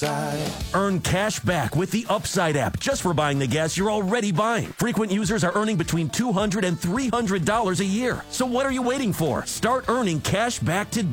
Upside. Earn cash back with the Upside app just for buying the gas you're already buying. Frequent users are earning between $200 and $300 a year. So what are you waiting for? Start earning cash back today.